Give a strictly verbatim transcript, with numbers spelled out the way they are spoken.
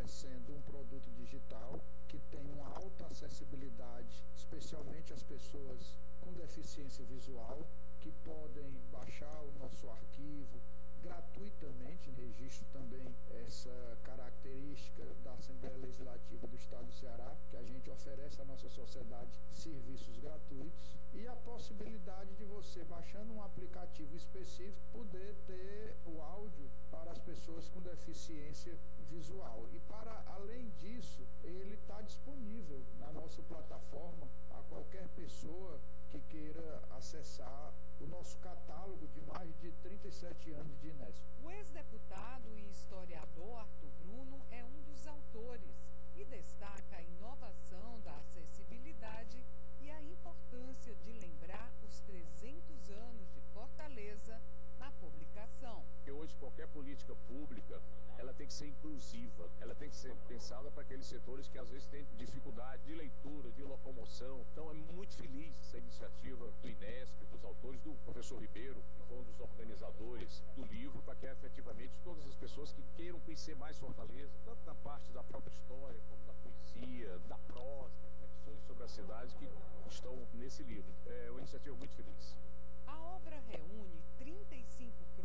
sendo um produto digital que tem uma alta acessibilidade, especialmente as pessoas com deficiência visual, que podem baixar o nosso arquivo gratuitamente. Registro também essa característica da Assembleia Legislativa do Estado do Ceará, que a gente oferece à nossa sociedade serviços gratuitos, e a possibilidade de você, baixando um aplicativo específico, poder ter o áudio para as pessoas com deficiência visual. E para além disso, ele está disponível na nossa plataforma a qualquer pessoa que queira acessar o nosso catálogo de mais de trinta e sete anos de Inesp. O ex-deputado e historiador Arthur Bruno é um dos autores e destaca a inovação da acessibilidade e a importância de lembrar os trezentos anos de Fortaleza na publicação. Hoje qualquer política pública, ela tem que ser inclusiva, ela tem que ser pensada para aqueles setores que às vezes têm dificuldade de leitura, de locomoção. Então é muito feliz essa iniciativa do Inesp, dos autores, do professor Ribeiro, que foi um dos organizadores do livro, para que efetivamente todas as pessoas que queiram conhecer mais Fortaleza, tanto na parte da própria história, como da poesia, da prosa, reflexões sobre as cidades que estão nesse livro. É uma iniciativa muito feliz. A obra reúne trinta e cinco crônicas